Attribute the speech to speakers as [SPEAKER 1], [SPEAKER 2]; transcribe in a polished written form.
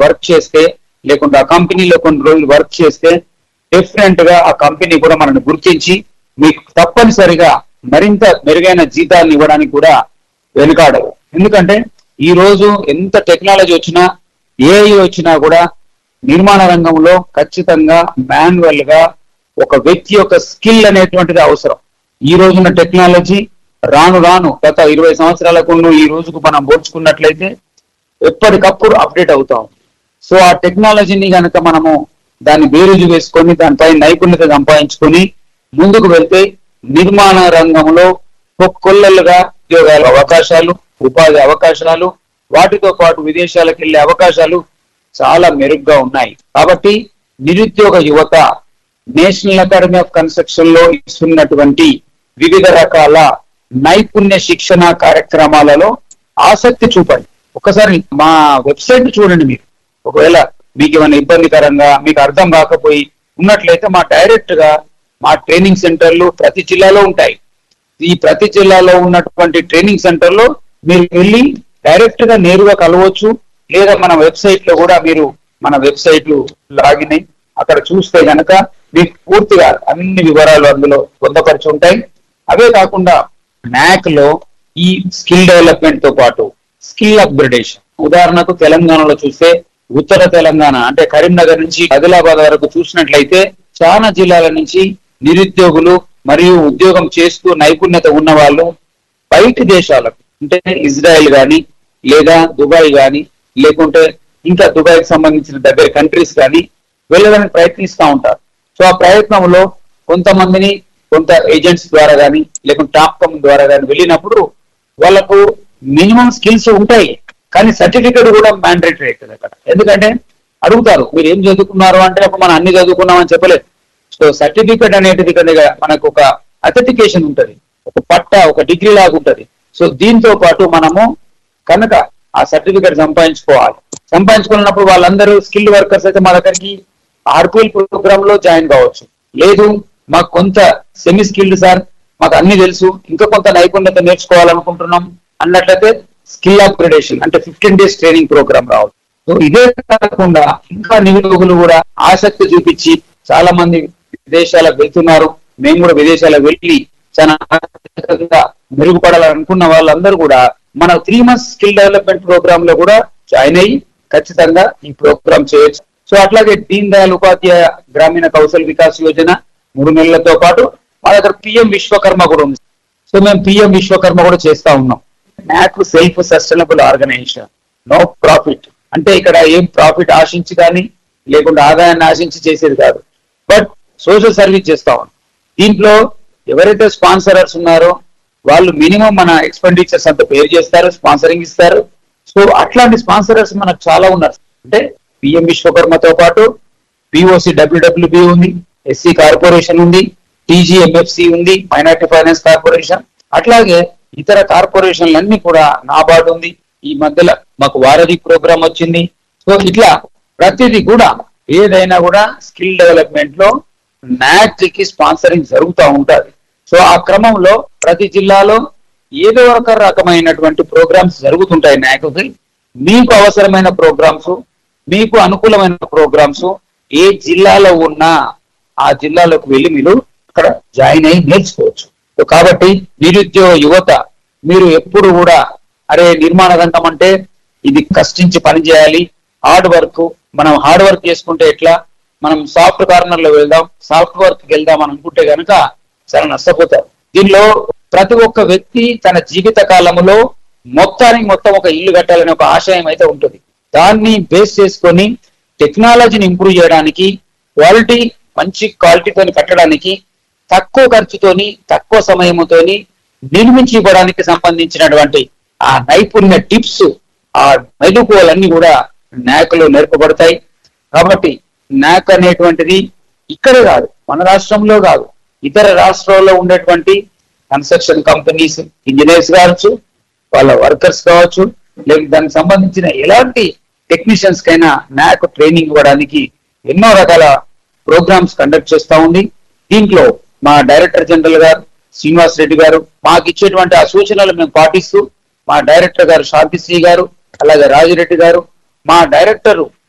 [SPEAKER 1] Work చేస్తే, లేకుంటే ఆ కంపెనీలో కొన్ని రోజులు వర్క్ చేస్తే డెఫినెట్ గా ఆ కంపెనీ కూడా మనల్ని గుర్తించి మీకు తప్పనిసరిగా మరింత మెరుగైన జీతాన్ని ఇవ్వడానికి కూడా వెనుకాడదు. ఎందుకంటే ఈ రోజు ఎంత టెక్నాలజీ వచ్చినా, ఏఐ వచ్చినా కూడా నిర్మాణ రంగంలో ఖచ్చితంగా మాన్యువల్ గా ఒక వ్యక్తి యొక్క స్కిల్ అనేటువంటిది అవసరం. ఈ రోజున్న టెక్నాలజీ రాను రాను గత 20 సంవత్సరాలకు ఈ రోజుకు మనం పోల్చుకున్నట్లయితే ఎప్పటికప్పుడు అప్డేట్ అవుతాం. సో ఆ టెక్నాలజీని కనుక మనము దాన్ని బేరీజు వేసుకొని దానిపై నైపుణ్యత సంపాదించుకొని ముందుకు వెళ్తే నిర్మాణ రంగంలో కొల్లలుగా ఉద్యోగాల అవకాశాలు, ఉపాధి అవకాశాలు, వాటితో పాటు విదేశాలకు వెళ్లే అవకాశాలు చాలా మెరుగ్గా ఉన్నాయి. కాబట్టి నిరుద్యోగ యువత నేషనల్ అకాడమీ ఆఫ్ కన్స్ట్రక్షన్ లో ఇస్తున్నటువంటి వివిధ రకాల నైపుణ్య శిక్షణ కార్యక్రమాలలో ఆసక్తి చూపండి. ఒకసారి మా వెబ్సైట్ చూడండి. మీరు ఒకవేళ మీకు ఏమైనా ఇబ్బందికరంగా మీకు అర్థం కాకపోయి ఉన్నట్లయితే మా డైరెక్ట్ గా మా ట్రైనింగ్ సెంటర్లు ప్రతి జిల్లాలో ఉంటాయి. ఈ ప్రతి జిల్లాలో ఉన్నటువంటి ట్రైనింగ్ సెంటర్ లో మీరు వెళ్ళి డైరెక్ట్ గా నేరుగా కలవచ్చు. లేదా మన వెబ్సైట్ లో కూడా మీరు మన వెబ్సైట్ లాగిన్ అయి అక్కడ చూస్తే గనక మీకు పూర్తిగా అన్ని వివరాలు అందులో పొందపరిచి ఉంటాయి. అవే కాకుండా నాక్ లో ఈ స్కిల్ డెవలప్మెంట్ తో పాటు స్కిల్ అప్గ్రేడేషన్, ఉదాహరణకు తెలంగాణలో చూస్తే ఉత్తర తెలంగాణ అంటే కరీంనగర్ నుంచి ఆదిలాబాద్ వరకు చూసినట్లయితే చాలా జిల్లాల నుంచి నిరుద్యోగులు మరియు ఉద్యోగం చేస్తూ నైపుణ్యత ఉన్న వాళ్ళు బయటి దేశాలకు అంటే ఇజ్రాయెల్ గాని, లేదా దుబాయ్ గాని, లేకుంటే ఇంకా దుబాయ్కి సంబంధించిన దగ్గర కంట్రీస్ కానీ వెళ్ళడానికి ప్రయత్నిస్తూ ఉంటారు. సో ఆ ప్రయత్నంలో కొంతమందిని కొంత ఏజెంట్స్ ద్వారా కానీ లేకుంటే టాప్కమ్ ద్వారా కానీ వెళ్ళినప్పుడు వాళ్ళకు మినిమం స్కిల్స్ ఉంటాయి, కానీ సర్టిఫికేట్ కూడా మ్యాండేటరీ అవుతుంది అక్కడ. ఎందుకంటే అడుగుతారు మీరు ఏం చదువుకున్నారు అంటే అప్పుడు మనం అన్ని చదువుకున్నామని చెప్పలేదు. సో సర్టిఫికేట్ అనేది మనకు ఒక అథెంటికేషన్ ఉంటుంది, ఒక పట్ట, ఒక డిగ్రీ లాగా ఉంటుంది. సో దీంతో పాటు మనము కనుక ఆ సర్టిఫికేట్ సంపాదించుకున్నప్పుడు వాళ్ళందరూ స్కిల్డ్ వర్కర్స్ అయితే మా దగ్గరికి ఆర్పిఎల్ ప్రోగ్రామ్ లో జాయిన్ కావచ్చు. లేదు మాకు కొంత సెమీ స్కిల్డ్ సార్, మాకు అన్ని తెలుసు, ఇంకా కొంత నైపుణ్యత నేర్చుకోవాలనుకుంటున్నాం అన్నట్లయితే స్కిల్ అప్గ్రేడేషన్ అంటే 15 days ట్రైనింగ్ ప్రోగ్రామ్ రావచ్చు. సో ఇదే కాకుండా ఇంకా నిరుద్యోగులు కూడా ఆసక్తి చూపించి చాలా మంది విదేశాలకు వెళ్తున్నారు. మేము కూడా విదేశాలకు వెళ్ళి చాలా మెరుగుపడాలనుకున్న వాళ్ళందరూ కూడా మన 3 months స్కిల్ డెవలప్మెంట్ ప్రోగ్రామ్ లో కూడా జాయిన్ అయ్యి ఖచ్చితంగా ఈ ప్రోగ్రామ్ చేయొచ్చు. సో అట్లాగే దీన్ దయాళ్ ఉపాధ్యాయ గ్రామీణ కౌశల్ వికాస్ యోజన 3 నెలలతో పాటు మా దగ్గర పిఎం విశ్వకర్మ కూడా ఉంది. సో మేము పిఎం విశ్వకర్మ కూడా చేస్తా ఉన్నాం. నాక్ self sustainable organisation, no profit అంటే ఇక్కడ ఏం ప్రాఫిట్ ఆశించి కానీ లేకుండా ఆదాయాన్ని ఆశించి చేసేది కాదు, బట్ సోషల్ సర్వీస్ చేస్తా ఉన్నాం. దీంట్లో ఎవరైతే స్పాన్సరర్స్ ఉన్నారో వాళ్ళు మినిమం మన ఎక్స్పెండిచర్స్ అంతా పే చేస్తారు, స్పాన్సరింగ్ ఇస్తారు. సో అట్లాంటి స్పాన్సరర్స్ మనకు చాలా ఉన్నారు. అంటే పిఎం విశ్వకర్మతో పాటు పిఓసి డబ్ల్యూడబ్ల్యూబి ఉంది, ఎస్సీ కార్పొరేషన్ ఉంది, టీజీఎంఎఫ్సి ఉంది, మైనార్టీ ఫైనాన్స్ కార్పొరేషన్, అట్లాగే ఇతర కార్పొరేషన్లన్నీ కూడా నాబార్డ్ ఉంది. ఈ మధ్యలో మాకు వారధి ప్రోగ్రామ్ వచ్చింది. సో ఇట్లా ప్రతిదీ కూడా ఏదైనా కూడా స్కిల్ డెవలప్మెంట్ లో నాక్ కి స్పాన్సరింగ్ జరుగుతూ ఉంటుంది. సో ఆ క్రమంలో ప్రతి జిల్లాలో ఏదో ఒక రకమైనటువంటి ప్రోగ్రామ్స్ జరుగుతుంటాయి. నాక్కి మీకు అవసరమైన ప్రోగ్రామ్స్, మీకు అనుకూలమైన ప్రోగ్రామ్స్ ఏ జిల్లాలో ఉన్నా ఆ జిల్లాలోకి వెళ్ళి మీరు అక్కడ జాయిన్ అయ్యి నేర్చుకోవచ్చు. కాబట్టి నిరుద్యోగ యువత మీరు ఎప్పుడు కూడా అరే నిర్మాణ రంగం అంటే ఇది కష్టించి పని చేయాలి, హార్డ్ వర్క్, మనం హార్డ్ వర్క్ చేసుకుంటే ఎట్లా, మనం సాఫ్ట్ కార్నర్ లో వెళ్దాం, సాఫ్ట్ వర్క్ వెళ్దాం అని అనుకుంటే కనుక చాలా నష్టపోతారు. దీనిలో ప్రతి ఒక్క వ్యక్తి తన జీవిత కాలంలో మొత్తం ఒక ఇల్లు కట్టాలనే ఒక ఆశయం అయితే ఉంటుంది. దాన్ని బేస్ చేసుకొని టెక్నాలజీని ఇంప్రూవ్ చేయడానికి, మంచి క్వాలిటీతోని కట్టడానికి, తక్కువ ఖర్చుతోని తక్కువ సమయంతోని నిర్మించి ఇవ్వడానికి సంబంధించినటువంటి ఆ నైపుణ్య టిప్స్, ఆ మెలకువలన్నీ కూడా నాక్ లో నేర్పబడతాయి. కాబట్టి నాక్ అనేటువంటిది ఇక్కడే కాదు, మన రాష్ట్రంలో కాదు, ఇతర రాష్ట్రాల్లో ఉండేటువంటి కన్స్ట్రక్షన్ కంపెనీస్ ఇంజనీర్స్ కావచ్చు, వాళ్ళ వర్కర్స్ కావచ్చు, లేదా దానికి సంబంధించిన ఎలాంటి టెక్నీషియన్స్ కైనా నాక్ ట్రైనింగ్ ఇవ్వడానికి ఎన్నో రకాల ప్రోగ్రామ్స్ కండక్ట్ చేస్తా ఉంది. దీంట్లో మా డైరెక్టర్ జనరల్ గారు శ్రీనివాస్ రెడ్డి గారు మాకు ఇచ్చేటువంటి ఆ సూచనలు మేము పాటిస్తూ, మా డైరెక్టర్ గారు శాంతిశ్రీ గారు, అలాగే రాజిరెడ్డి గారు, మా డైరెక్టర్